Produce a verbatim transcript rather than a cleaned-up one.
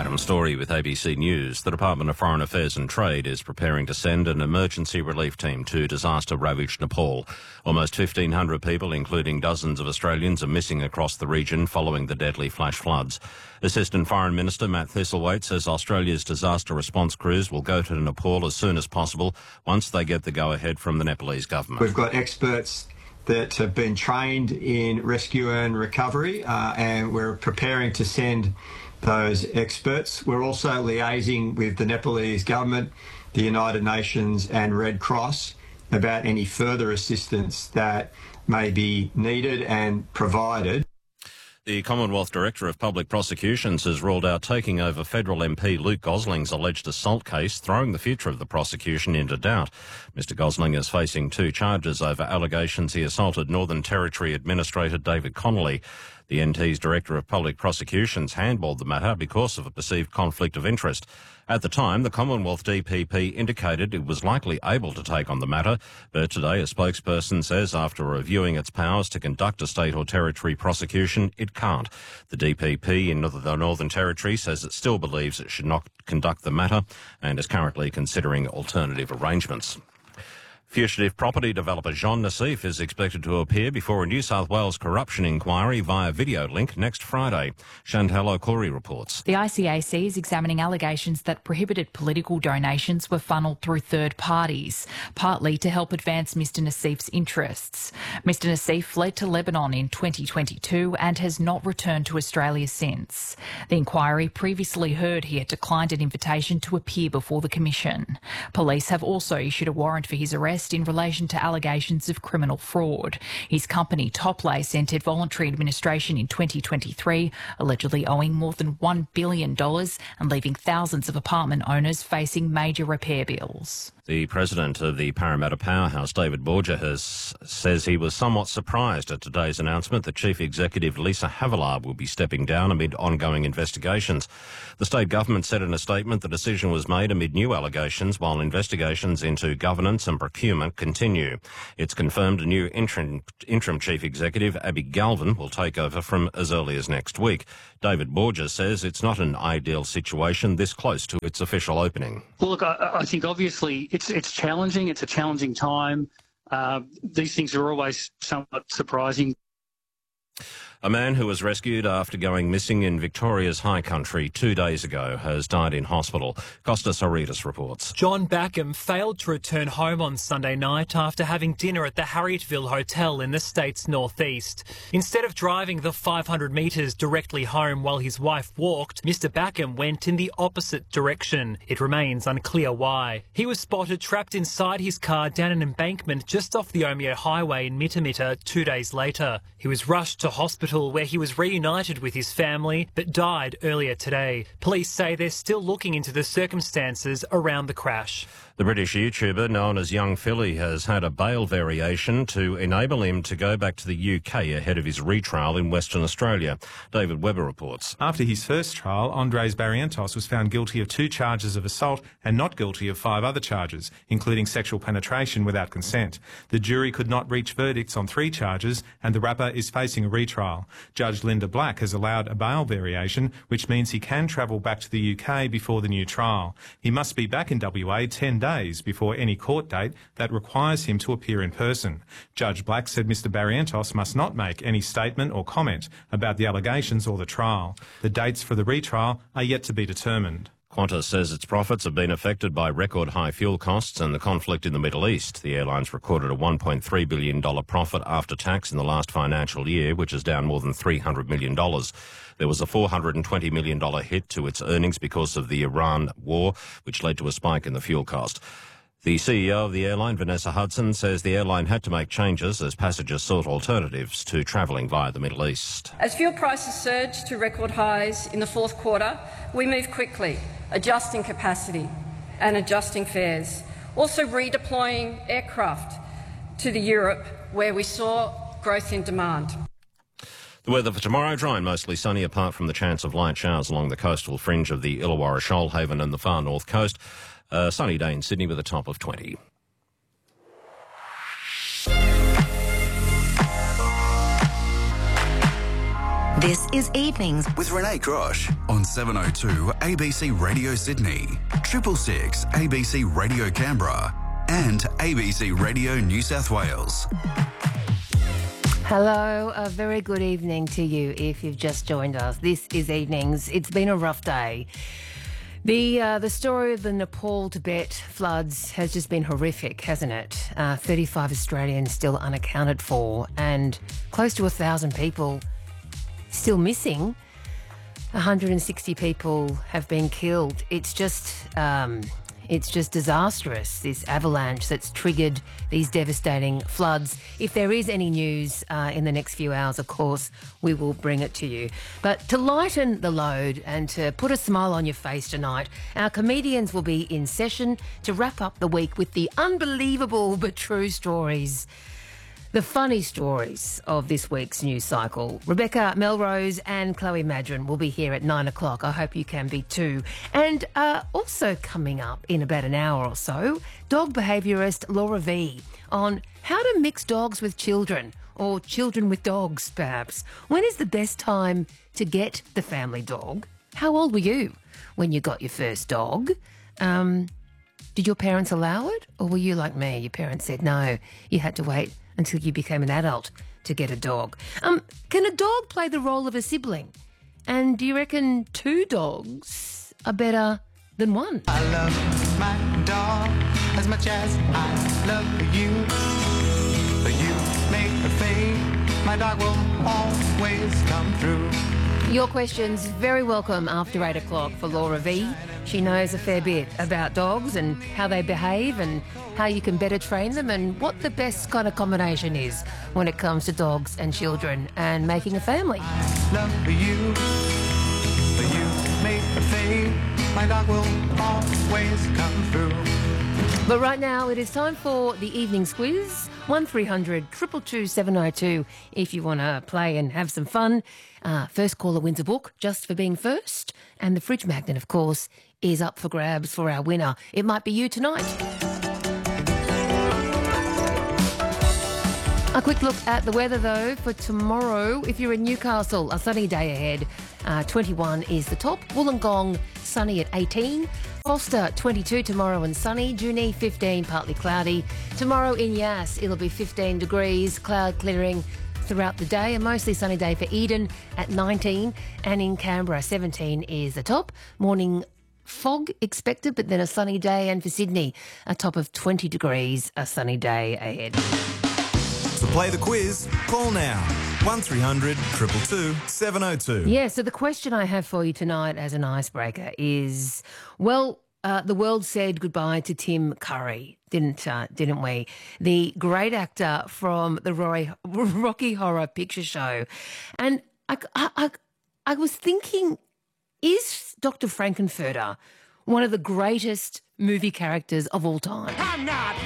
Adam Story with A B C News. The Department of Foreign Affairs and Trade is preparing to send an emergency relief team to disaster-ravaged Nepal. Almost fifteen hundred people, including dozens of Australians, are missing across the region following the deadly flash floods. Assistant Foreign Minister Matt Thistlethwaite says Australia's disaster response crews will go to Nepal as soon as possible once they get the go-ahead from the Nepalese government. We've got experts that have been trained in rescue and recovery, uh, and we're preparing to send those experts. We're also liaising with the Nepalese government, the United Nations and Red Cross about any further assistance that may be needed and provided. The Commonwealth Director of Public Prosecutions has ruled out taking over federal M P Luke Gosling's alleged assault case, throwing the future of the prosecution into doubt. Mister Gosling is facing two charges over allegations he assaulted Northern Territory Administrator David Connolly. The N T's Director of Public Prosecutions handballed the matter because of a perceived conflict of interest. At the time, the Commonwealth D P P indicated it was likely able to take on the matter, but today a spokesperson says after reviewing its powers to conduct a state or territory prosecution, it can't. The D P P in the Northern Territory says it still believes it should not conduct the matter and is currently considering alternative arrangements. Fugitive property developer Jean Nassif is expected to appear before a New South Wales corruption inquiry via video link next Friday. Chantal O'Clory reports. The I C A C is examining allegations that prohibited political donations were funneled through third parties, partly to help advance Mister Nassif's interests. Mister Nassif fled to Lebanon in twenty twenty-two and has not returned to Australia since. The inquiry previously heard he had declined an invitation to appear before the Commission. Police have also issued a warrant for his arrest in relation to allegations of criminal fraud. His company Toplace entered voluntary administration in twenty twenty-three, allegedly owing more than one billion dollars and leaving thousands of apartment owners facing major repair bills. The president of the Parramatta Powerhouse, David Borger, has, says he was somewhat surprised at today's announcement that Chief Executive Lisa Havillard will be stepping down amid ongoing investigations. The state government said in a statement the decision was made amid new allegations while investigations into governance and procurement continue. It's confirmed a new interim, interim Chief Executive, Abby Galvin, will take over from as early as next week. David Borger says it's not an ideal situation this close to its official opening. Well, look, I, I think obviously it's it's challenging. It's a challenging time. Uh, these things are always somewhat surprising. A man who was rescued after going missing in Victoria's high country two days ago has died in hospital. Costas Aridis reports. John Backham failed to return home on Sunday night after having dinner at the Harrietville Hotel in the state's northeast. Instead of driving the five hundred metres directly home while his wife walked, Mister Backham went in the opposite direction. It remains unclear why. He was spotted trapped inside his car down an embankment just off the Omeo Highway in Mitamita two days later. He was rushed to hospital where he was reunited with his family but died earlier today. Police say they're still looking into the circumstances around the crash. The British YouTuber known as Young Philly has had a bail variation to enable him to go back to the U K ahead of his retrial in Western Australia. David Webber reports. After his first trial, Andres Barrientos was found guilty of two charges of assault and not guilty of five other charges, including sexual penetration without consent. The jury could not reach verdicts on three charges and the rapper is facing a retrial. Judge Linda Black has allowed a bail variation, which means he can travel back to the U K before the new trial. He must be back in W A ten days before any court date that requires him to appear in person. Judge Black said Mister Barrientos must not make any statement or comment about the allegations or the trial. The dates for the retrial are yet to be determined. Qantas says its profits have been affected by record high fuel costs and the conflict in the Middle East. The airlines recorded a one point three billion dollars profit after tax in the last financial year, which is down more than three hundred million dollars. There was a four hundred twenty million dollars hit to its earnings because of the Iran war, which led to a spike in the fuel cost. The C E O of the airline, Vanessa Hudson, says the airline had to make changes as passengers sought alternatives to travelling via the Middle East. As fuel prices surged to record highs in the fourth quarter, we moved quickly, adjusting capacity and adjusting fares, also redeploying aircraft to the Europe where we saw growth in demand. The weather for tomorrow, dry and mostly sunny apart from the chance of light showers along the coastal fringe of the Illawarra, Shoalhaven and the far north coast. A sunny day in Sydney with a top of twenty. This is Evenings with Renee Grosh on seven oh two A B C Radio Sydney, triple six A B C Radio Canberra and A B C Radio New South Wales. Hello, a very good evening to you if you've just joined us. This is Evenings. It's been a rough day. The uh, the story of the Nepal-Tibet floods has just been horrific, hasn't it? Uh, thirty-five Australians still unaccounted for and close to one thousand people still missing. one hundred sixty people have been killed. It's just... Um, It's just disastrous, this avalanche that's triggered these devastating floods. If there is any news uh, in the next few hours, of course, we will bring it to you. But to lighten the load and to put a smile on your face tonight, our comedians will be in session to wrap up the week with the unbelievable but true stories. The funny stories of this week's news cycle. Rebecca Melrose and Chloe Madron will be here at nine o'clock. I hope you can be too. And uh, also coming up in about an hour or so, dog behaviourist Laura V on how to mix dogs with children, or children with dogs, perhaps. When is the best time to get the family dog? How old were you when you got your first dog? Um, did your parents allow it? Or were you like me? Your parents said no, you had to wait until you became an adult to get a dog. Um, can a dog play the role of a sibling? And do you reckon two dogs are better than one? I love my dog as much as I love you. But you make her fade, my dog will always come through. Your questions very welcome after eight o'clock for Laura V. She knows a fair bit about dogs and how they behave and how you can better train them and what the best kind of combination is when it comes to dogs and children and making a family. I love you, but you make her fade, my dog will always come through. But right now it is time for the evening squiz. one three hundred two two two seven oh two if you want to play and have some fun. Uh, first caller wins a book just for being first. And the fridge magnet, of course, is up for grabs for our winner. It might be you tonight. A quick look at the weather, though, for tomorrow. If you're in Newcastle, a sunny day ahead. Uh, twenty-one is the top. Wollongong, sunny at eighteen. Foster, twenty-two tomorrow and sunny. Junee, fifteen, partly cloudy. Tomorrow in Yass, it'll be fifteen degrees, cloud clearing throughout the day. A mostly sunny day for Eden at nineteen. And in Canberra, seventeen is the top. Morning fog expected, but then a sunny day. And for Sydney, a top of twenty degrees, a sunny day ahead. To play the quiz, call now. one three hundred two two two seven oh two. Yeah, so the question I have for you tonight as an icebreaker is, well, uh, the world said goodbye to Tim Curry, didn't uh, didn't we? The great actor from the Roy, Rocky Horror Picture Show. And I, I, I, I was thinking, is Doctor Frankenfurter one of the greatest movie characters of all time? I'm not